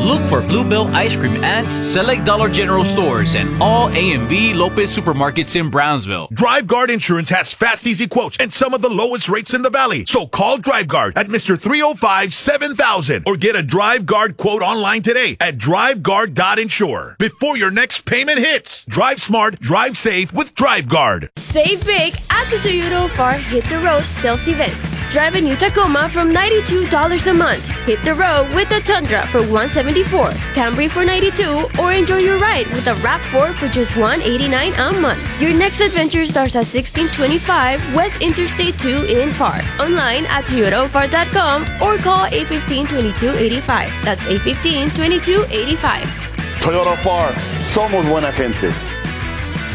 Look for Bluebell Ice Cream at select Dollar General stores and all A&V Lopez supermarkets in Brownsville. DriveGuard Insurance has fast, easy quotes and some of the lowest rates in the valley. So call DriveGuard at Mr. 305-7000 or get a DriveGuard quote online today at DriveGuard.insure. Before your next payment hits, drive smart, drive safe with DriveGuard. Save big at the Toyota Far Hit the Road sales event. Drive a new Tacoma from $92 a month. Hit the road with the Tundra for $174, Camry for $92, or enjoy your ride with a RAV4 for just $189 a month. Your next adventure starts at 1625 West Interstate 2 in Far. Online at toyotafar.com or call 815-2285. That's 815-2285. Toyota Far, somos buena gente.